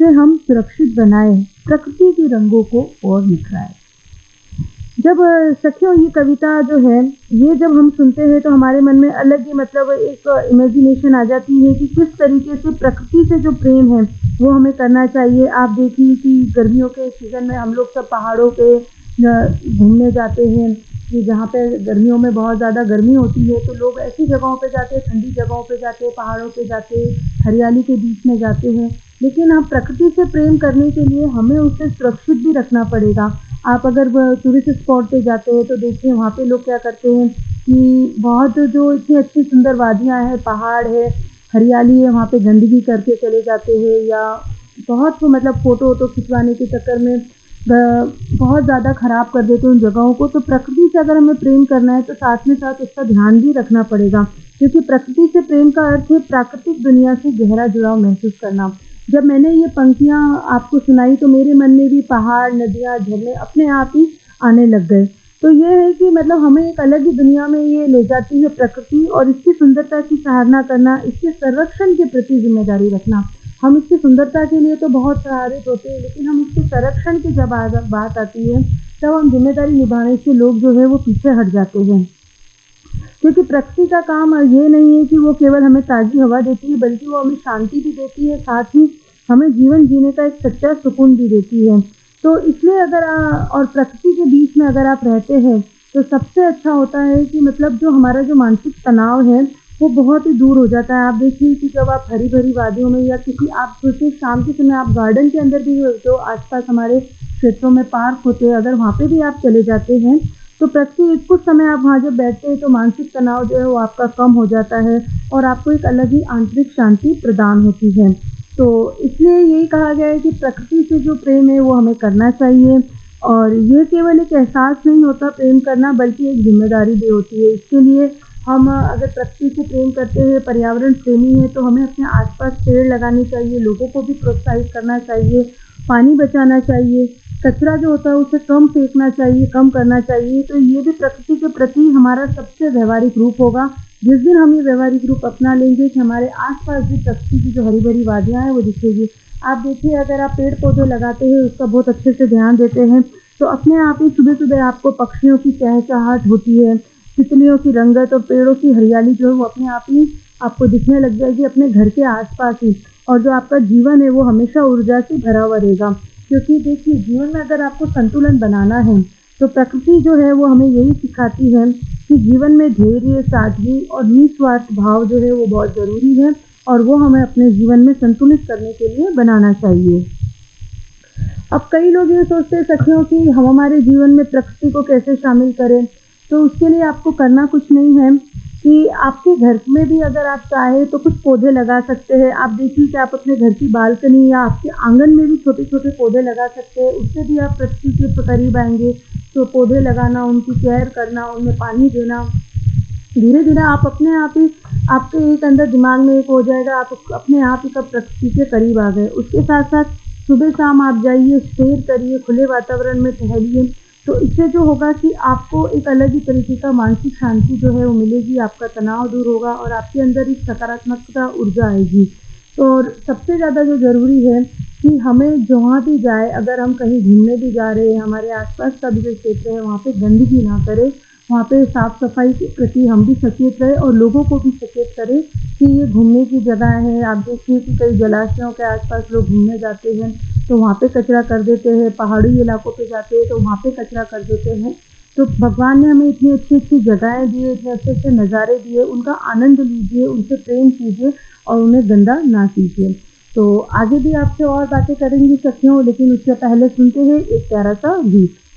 उसे हम सुरक्षित बनाएं, प्रकृति के रंगों को और निखराएं। जब सखियों ये कविता जो है, ये जब हम सुनते हैं तो हमारे मन में अलग ही मतलब एक इमेजिनेशन आ जाती है कि किस तरीके से प्रकृति से जो प्रेम है वो हमें करना चाहिए। आप देखिए कि गर्मियों के सीज़न में हम लोग सब पहाड़ों पे घूमने जाते हैं कि जहाँ पे गर्मियों में बहुत ज़्यादा गर्मी होती है, तो लोग ऐसी जगहों पे जाते हैं, ठंडी जगहों पे जाते हैं, पहाड़ों पे जाते हैं, हरियाली के बीच में जाते हैं। लेकिन हम प्रकृति से प्रेम करने के लिए हमें उसे सुरक्षित भी रखना पड़ेगा। आप अगर टूरिस्ट स्पॉट पे जाते हैं तो देखिए वहाँ पे लोग क्या करते हैं कि बहुत जो इतनी अच्छी सुंदर वादियाँ हैं, पहाड़ है, हरियाली है, वहाँ पे गंदगी करके चले जाते हैं, या बहुत मतलब फ़ोटो वोटो खिंचवाने के चक्कर में बहुत ज़्यादा ख़राब कर देते हैं उन जगहों को। तो प्रकृति से अगर हमें प्रेम करना है तो साथ में साथ उसका ध्यान भी रखना पड़ेगा, क्योंकि प्रकृति से प्रेम का अर्थ है प्राकृतिक दुनिया से गहरा जुड़ाव महसूस करना। जब मैंने ये पंक्तियाँ आपको सुनाई तो मेरे मन में भी पहाड़, नदियाँ, झरने अपने आप ही आने लग गए। तो ये है कि मतलब हमें एक अलग ही दुनिया में ये ले जाती है प्रकृति, और इसकी सुंदरता की सराहना करना, इसके संरक्षण के प्रति जिम्मेदारी रखना। हम इसकी सुंदरता के लिए तो बहुत सहारित होते हैं, लेकिन हम इसके संरक्षण की जब बात आती है तब हम जिम्मेदारी निभाने से लोग जो है वो पीछे हट जाते हैं। क्योंकि प्रकृति का काम ये नहीं है कि वो केवल हमें ताज़ी हवा देती है, बल्कि वो हमें शांति भी देती है, साथ ही हमें जीवन जीने का एक सच्चा सुकून भी देती है। तो इसलिए अगर और प्रकृति के बीच में अगर आप रहते हैं तो सबसे अच्छा होता है कि मतलब जो हमारा जो मानसिक तनाव है वो बहुत ही दूर हो जाता है। आप देखिए कि जब आप हरी भरी वादियों में या किसी आप सोचिए शाम के समय आप गार्डन के अंदर भी जो आसपास हमारे क्षेत्रों में पार्क होते हैं, अगर वहाँ पे भी आप चले जाते हैं तो प्रकृति कुछ समय आप वहाँ जब बैठते हैं तो मानसिक तनाव जो है वो आपका कम हो जाता है और आपको एक अलग ही आंतरिक शांति प्रदान होती है। तो इसलिए यही कहा गया है कि प्रकृति से जो प्रेम है वो हमें करना चाहिए, और ये केवल एक एहसास नहीं होता प्रेम करना, बल्कि एक जिम्मेदारी भी होती है। इसके लिए हम अगर प्रकृति से प्रेम करते हैं, पर्यावरण प्रेमी है, तो हमें अपने आसपास पेड़ लगाने चाहिए, लोगों को भी प्रोत्साहित करना चाहिए, पानी बचाना चाहिए, कचरा जो होता है उसे कम फेंकना चाहिए, कम करना चाहिए। तो ये भी प्रकृति के प्रति हमारा सबसे व्यवहारिक रूप होगा। जिस दिन हम ये व्यवहारिक रूप अपना लेंगे कि हमारे आसपास भी प्रकृति की जो हरी भरी वादियाँ हैं वो दिखेगी। आप देखिए अगर आप पेड़ पौधे लगाते हैं, उसका बहुत अच्छे से ध्यान देते हैं, तो अपने आप ही सुबह सुबह आपको पक्षियों की चहचहाहट होती है, तितलियों की रंगत और पेड़ों की हरियाली जो है वो अपने आप ही आपको दिखने लग जाएगी अपने घर के आसपास ही। और जो आपका जीवन है वो हमेशा ऊर्जा से भरा हुआ रहेगा, क्योंकि देखिए जीवन में अगर आपको संतुलन बनाना है तो प्रकृति जो है वो हमें यही सिखाती है कि जीवन में धैर्य, सादगी और निस्वार्थ भाव जो है वो बहुत ज़रूरी है, और वो हमें अपने जीवन में संतुलित करने के लिए बनाना चाहिए। अब कई लोग ये सोचते हैं सखियों कि हम हमारे जीवन में प्रकृति को कैसे शामिल करें। तो उसके लिए आपको करना कुछ नहीं है कि आपके घर में भी अगर आप चाहें तो कुछ पौधे लगा सकते हैं। आप देखिए कि आप अपने घर की बालकनी या आपके आंगन में भी छोटे छोटे पौधे लगा सकते हैं, उससे भी आप प्रकृति के करीब आएंगे। तो पौधे लगाना, उनकी केयर करना, उनमें पानी देना, धीरे धीरे आप अपने आप ही आपके एक अंदर दिमाग में एक हो जाएगा, आप अपने आप ही कब प्रकृति के करीब आ गए। उसके साथ साथ सुबह शाम आप जाइए, सैर करिए, खुले वातावरण में टहलिए। तो इससे जो होगा कि आपको एक अलग ही तरीके का मानसिक शांति जो है वो मिलेगी, आपका तनाव दूर होगा और आपके अंदर एक सकारात्मकता ऊर्जा आएगी। तो सबसे ज़्यादा जो ज़रूरी है कि हमें जहाँ भी जाए, अगर हम कहीं घूमने भी जा रहे हैं, हमारे आसपास का भी जो क्षेत्र है वहाँ पे गंदगी ना करें, वहाँ पे साफ़ सफाई के प्रति हम भी सचेत रहें और लोगों को भी सचेत करें कि ये घूमने की जगह है। आप देखिए कि कई जलाशयों के आसपास लोग घूमने जाते हैं तो वहाँ पे कचरा कर देते हैं, पहाड़ी इलाकों पे जाते हैं तो वहाँ पे कचरा कर देते हैं। तो भगवान ने हमें इतनी अच्छी अच्छी जगहें दी है, इतने अच्छे अच्छे नज़ारे दिए, उनका आनंद लीजिए, उनसे प्रेम कीजिए और उन्हें गंदा ना कीजिए। तो आगे भी आपसे और बातें करेंगी सखियों, लेकिन उससे पहले सुनते हैं एक प्यारा सा गीत।